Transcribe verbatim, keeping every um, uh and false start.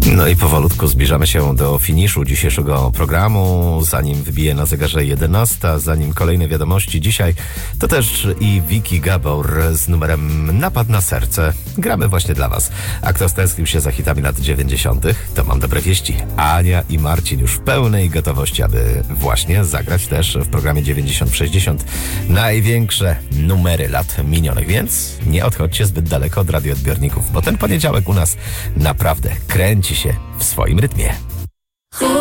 No i powolutku zbliżamy się do finiszu dzisiejszego programu. Zanim wybije na zegarze jedenasta, zanim kolejne wiadomości dzisiaj, to też i Vicky Gabor z numerem Napad na serce. Gramy właśnie dla was. A kto stęsknił się za hitami lat dziewięćdziesiątych, to mam dobre wieści. Ania i Marcin już w pełnej gotowości, aby właśnie zagrać też w programie dziewięćdziesiąt sześćdziesiąt największe numery lat minionych. Więc nie odchodźcie zbyt daleko od radioodbiorników, bo ten poniedziałek u nas naprawdę kręci się w swoim rytmie.